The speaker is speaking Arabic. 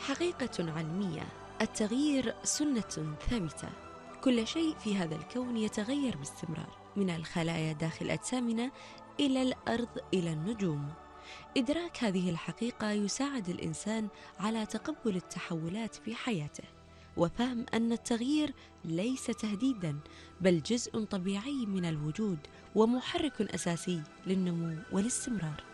حقيقة علمية: التغيير سنة ثابتة. كل شيء في هذا الكون يتغير باستمرار، من الخلايا داخل أجسامنا إلى الأرض إلى النجوم. إدراك هذه الحقيقة يساعد الإنسان على تقبل التحولات في حياته، وفهم أن التغيير ليس تهديداً، بل جزء طبيعي من الوجود ومحرك أساسي للنمو والاستمرار.